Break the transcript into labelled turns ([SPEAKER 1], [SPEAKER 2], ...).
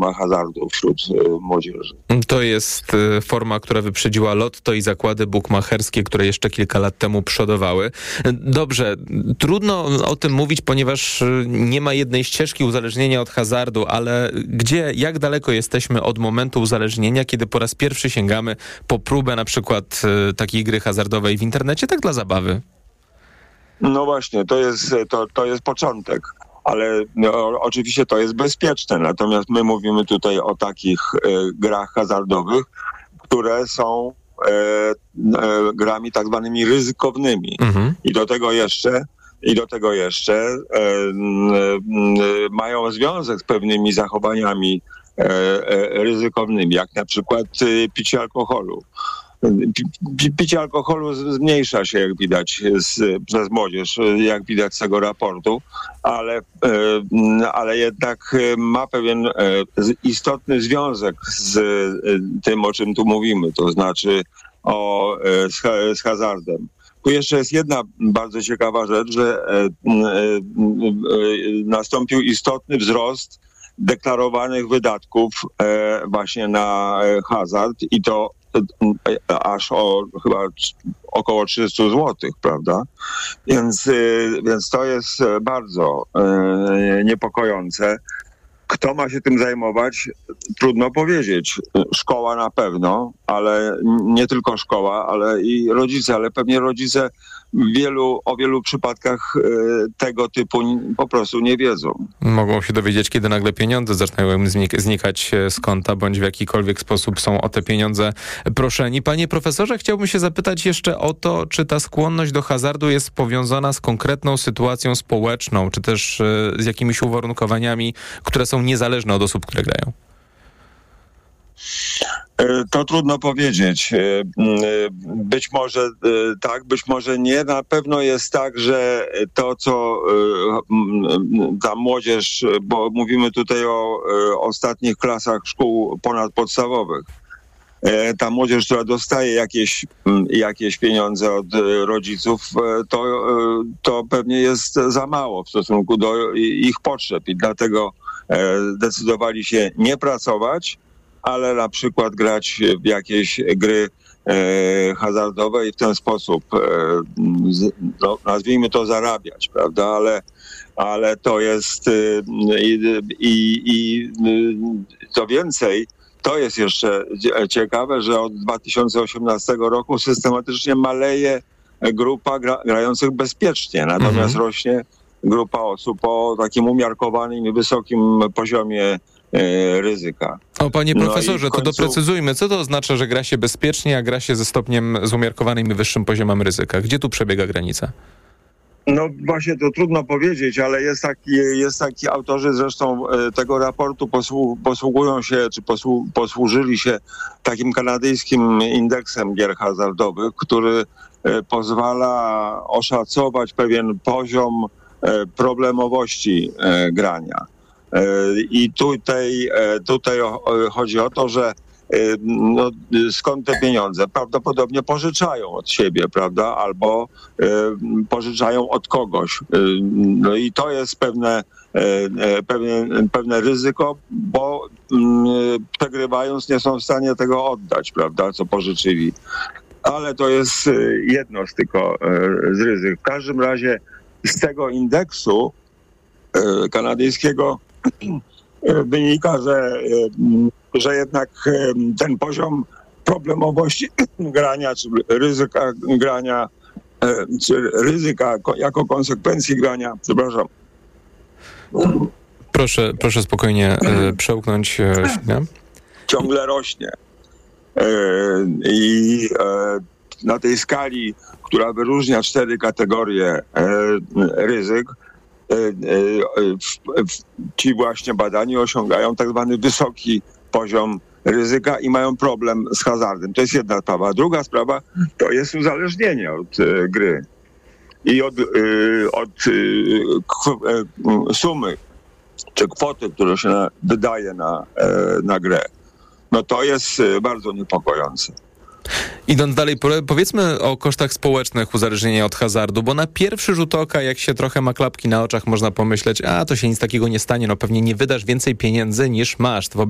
[SPEAKER 1] forma hazardu wśród młodzieży.
[SPEAKER 2] To jest forma, która wyprzedziła lotto i zakłady bukmacherskie, które jeszcze kilka lat temu przodowały. Dobrze, trudno o tym mówić, ponieważ nie ma jednej ścieżki uzależnienia od hazardu, ale jak daleko jesteśmy od momentu uzależnienia, kiedy po raz pierwszy sięgamy po próbę na przykład takiej gry hazardowej w internecie, tak dla zabawy?
[SPEAKER 1] No właśnie, to jest początek, ale oczywiście to jest bezpieczne, natomiast my mówimy tutaj o takich grach hazardowych, które są grami tak zwanymi ryzykownymi. I do tego jeszcze mają związek z pewnymi zachowaniami ryzykownymi, jak na przykład picie alkoholu. Picie alkoholu zmniejsza się, jak widać, przez młodzież, jak widać z tego raportu, ale jednak ma pewien istotny związek z tym, o czym tu mówimy, to znaczy z hazardem. Tu jeszcze jest jedna bardzo ciekawa rzecz, że nastąpił istotny wzrost deklarowanych wydatków właśnie na hazard i to aż o chyba około 300 zł, prawda? Więc to jest bardzo niepokojące. Kto ma się tym zajmować? Trudno powiedzieć. Szkoła na pewno, ale nie tylko szkoła, ale i rodzice, ale pewnie rodzice o wielu przypadkach tego typu po prostu nie wiedzą.
[SPEAKER 2] Mogą się dowiedzieć, kiedy nagle pieniądze zaczynają im znikać z konta, bądź w jakikolwiek sposób są o te pieniądze proszeni. Panie profesorze, chciałbym się zapytać jeszcze o to, czy ta skłonność do hazardu jest powiązana z konkretną sytuacją społeczną, czy też z jakimiś uwarunkowaniami, które są niezależne od osób, które grają.
[SPEAKER 1] To trudno powiedzieć. Być może tak, być może nie. Na pewno jest tak, że to, co ta młodzież, bo mówimy tutaj o ostatnich klasach szkół ponadpodstawowych, ta młodzież, która dostaje jakieś pieniądze od rodziców, to pewnie jest za mało w stosunku do ich potrzeb i dlatego decydowali się nie pracować, ale na przykład grać w jakieś gry hazardowe i w ten sposób, nazwijmy to, zarabiać, prawda? Ale to jest co więcej, to jest jeszcze ciekawe, że od 2018 roku systematycznie maleje grupa grających bezpiecznie, natomiast rośnie grupa osób o takim umiarkowanym i wysokim poziomie ryzyka.
[SPEAKER 2] Panie profesorze, to doprecyzujmy, co to oznacza, że gra się bezpiecznie, a gra się ze stopniem z umiarkowanym i wyższym poziomem ryzyka? Gdzie tu przebiega granica?
[SPEAKER 1] No właśnie to trudno powiedzieć, ale jest taki autorzy zresztą tego raportu posługują się, czy posłużyli się takim kanadyjskim indeksem gier hazardowych, który pozwala oszacować pewien poziom problemowości grania. I tutaj chodzi o to, że skąd te pieniądze? Prawdopodobnie pożyczają od siebie, prawda? Albo pożyczają od kogoś. No i to jest pewne ryzyko, bo przegrywając nie są w stanie tego oddać, prawda? Co pożyczyli. Ale to jest jedno z ryzyk. W każdym razie z tego indeksu kanadyjskiego wynika, że jednak ten poziom problemowości grania, czy ryzyka grania, czy ryzyka jako konsekwencji grania, przepraszam.
[SPEAKER 2] Proszę spokojnie przełknąć ślinę.
[SPEAKER 1] Ciągle rośnie. I na tej skali, która wyróżnia 4 kategorie ryzyk, ci właśnie badani osiągają tak zwany wysoki poziom ryzyka i mają problem z hazardem. To jest jedna sprawa. Druga sprawa to jest uzależnienie od gry i od sumy czy kwoty, które się wydaje na grę. No to jest bardzo niepokojące.
[SPEAKER 2] Idąc dalej, powiedzmy o kosztach społecznych uzależnienia od hazardu, bo na pierwszy rzut oka, jak się trochę ma klapki na oczach, można pomyśleć, to się nic takiego nie stanie, no pewnie nie wydasz więcej pieniędzy niż masz. Wobec